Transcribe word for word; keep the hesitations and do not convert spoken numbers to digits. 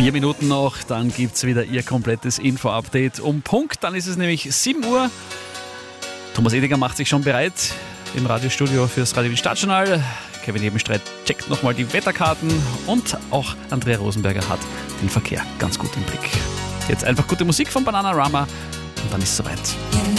Vier Minuten noch, dann gibt es wieder Ihr komplettes Info-Update um Punkt. Dann ist es nämlich sieben Uhr. Thomas Ediger macht sich schon bereit im Radiostudio fürs Radio Wien Stadtjournal. Kevin Hebenstreit checkt nochmal die Wetterkarten und auch Andrea Rosenberger hat den Verkehr ganz gut im Blick. Jetzt einfach gute Musik von Bananarama und dann ist es soweit.